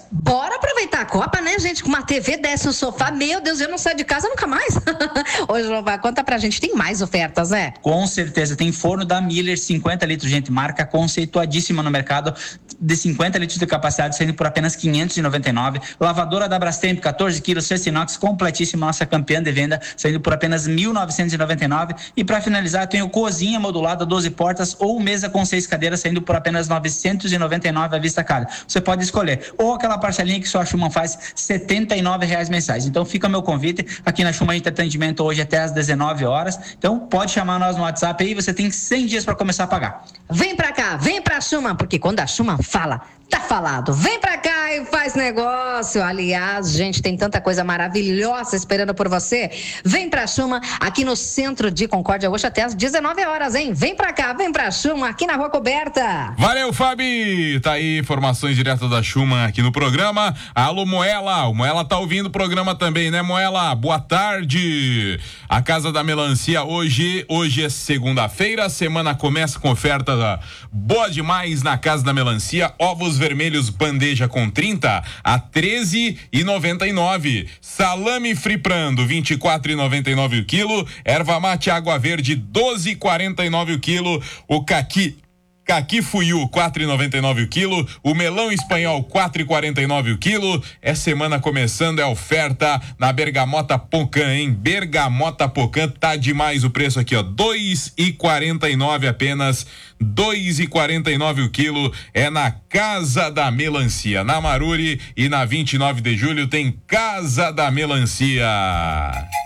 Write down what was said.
Bora aproveitar a Copa, né, gente? Com uma TV, desce no sofá. Meu Deus, eu não saio de casa nunca mais. Ô, Jeová, conta pra gente, tem mais ofertas, né? Com certeza, tem forno da Miller, 50 litros, gente, marca conceituadíssima no mercado, de 50 litros de capacidade, saindo por apenas 599. Lavadora da Brastemp, 14 quilos, cesta inox, completíssima, nossa campeã de venda, saindo por apenas 1.999. E para finalizar, tem o cozinha modulada, 12 portas ou mesa com 6 cadeiras, saindo por apenas 999 à vista cada. Você pode escolher, ou aquela parcelinha que só a Schumann faz, R$ 79 mensais. Então fica meu convite, aqui na Schumann Atendimento hoje até às 19 horas. Então pode chamar nós no WhatsApp aí, você tem 100 dias para começar a pagar. Vem pra cá, vem pra Schumann, porque quando a Schumann fala, tá falado. Vem pra cá e faz negócio. Aliás, gente, tem tanta coisa maravilhosa esperando por você. Vem pra Schumann, aqui no centro de Concórdia, hoje até às 19 horas, hein? Vem pra cá, vem pra Schumann, aqui na Rua Coberta. Valeu, Fabi! Tá aí, informações direto da Schumann aqui no programa. Alô, Moela. O Moela tá ouvindo o programa também, né, Moela? Boa tarde. A Casa da Melancia hoje é segunda-feira, a semana começa com oferta boa demais na Casa da Melancia. Ovos vermelhos bandeja com 30 a 13,99. Salame friprando 24,99 o quilo. Erva mate água verde 12,49 o quilo. O Caqui Fuiu, 4,99 o quilo. O melão espanhol, 4,49 o quilo. É semana começando, é oferta na Bergamota Pocã, hein? Bergamota Pocã, tá demais o preço aqui, ó. 2,49 apenas. 2,49 o quilo. É na Casa da Melancia. Na Maruri e na 29 de julho tem Casa da Melancia.